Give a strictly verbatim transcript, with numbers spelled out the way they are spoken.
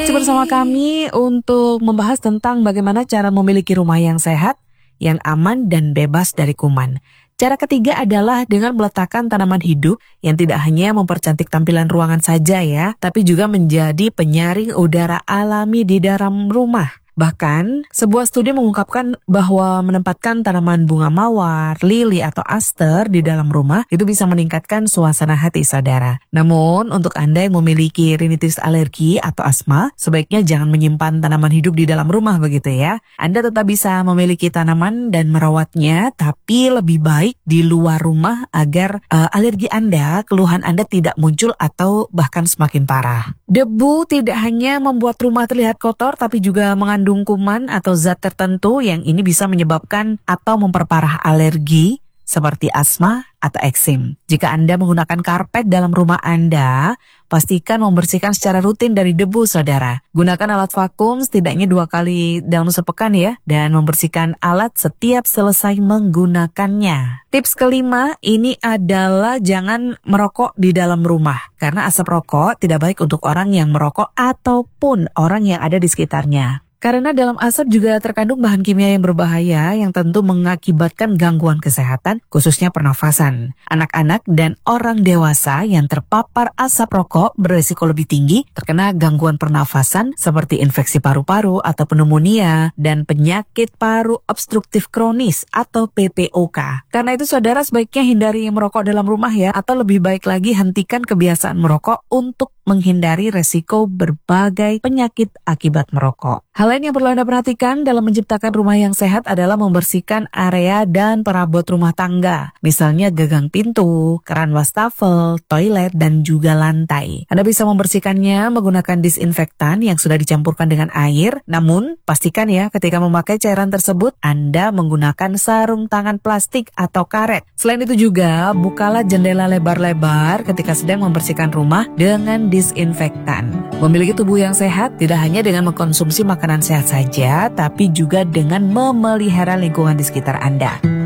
Masih bersama kami untuk membahas tentang bagaimana cara memiliki rumah yang sehat, yang aman dan bebas dari kuman. Cara ketiga adalah dengan meletakkan tanaman hidup yang tidak hanya mempercantik tampilan ruangan saja ya, tapi juga menjadi penyaring udara alami di dalam rumah. Bahkan, sebuah studi mengungkapkan bahwa menempatkan tanaman bunga mawar, lili, atau aster di dalam rumah itu bisa meningkatkan suasana hati saudara. Namun, untuk Anda yang memiliki rinitis alergi atau asma, sebaiknya jangan menyimpan tanaman hidup di dalam rumah begitu ya. Anda tetap bisa memiliki tanaman dan merawatnya, tapi lebih baik di luar rumah agar uh, alergi Anda, keluhan Anda tidak muncul atau bahkan semakin parah. Debu tidak hanya membuat rumah terlihat kotor, tapi juga mengandung kuman atau zat tertentu yang ini bisa menyebabkan atau memperparah alergi seperti asma atau eksim. Jika Anda menggunakan karpet dalam rumah Anda, pastikan membersihkan secara rutin dari debu, saudara. Gunakan alat vakum setidaknya dua kali dalam sepekan ya, dan membersihkan alat setiap selesai menggunakannya. Tips kelima ini adalah jangan merokok di dalam rumah, karena asap rokok tidak baik untuk orang yang merokok ataupun orang yang ada di sekitarnya. Karena dalam asap juga terkandung bahan kimia yang berbahaya yang tentu mengakibatkan gangguan kesehatan, khususnya pernafasan. Anak-anak dan orang dewasa yang terpapar asap rokok berisiko lebih tinggi terkena gangguan pernafasan seperti infeksi paru-paru atau pneumonia dan penyakit paru obstruktif kronis atau P P O K. Karena itu saudara sebaiknya hindari merokok dalam rumah ya, atau lebih baik lagi hentikan kebiasaan merokok untuk menghindari resiko berbagai penyakit akibat merokok. Hal lain yang perlu Anda perhatikan dalam menciptakan rumah yang sehat adalah membersihkan area dan perabot rumah tangga. Misalnya gagang pintu, keran wastafel, toilet, dan juga lantai. Anda bisa membersihkannya menggunakan disinfektan yang sudah dicampurkan dengan air. Namun, pastikan ya ketika memakai cairan tersebut, Anda menggunakan sarung tangan plastik atau karet. Selain itu juga, bukalah jendela lebar-lebar ketika sedang membersihkan rumah dengan disinfektan. Memiliki tubuh yang sehat tidak hanya dengan mengkonsumsi makanan sehat saja, tapi juga dengan memelihara lingkungan di sekitar Anda.